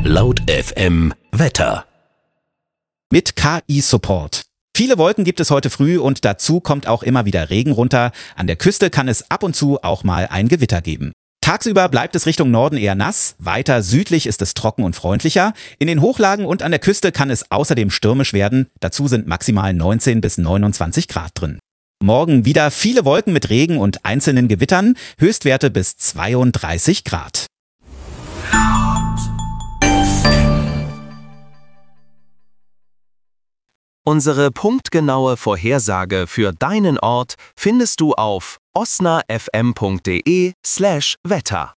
Laut FM Wetter. Mit KI-Support. Viele Wolken gibt es heute früh und dazu kommt auch immer wieder Regen runter. An der Küste kann es ab und zu auch mal ein Gewitter geben. Tagsüber bleibt es Richtung Norden eher nass, weiter südlich ist es trocken und freundlicher. In den Hochlagen und an der Küste kann es außerdem stürmisch werden. Dazu sind maximal 19 bis 29 Grad drin. Morgen wieder viele Wolken mit Regen und einzelnen Gewittern, Höchstwerte bis 32 Grad. Unsere punktgenaue Vorhersage für deinen Ort findest du auf osnafm.de/Wetter.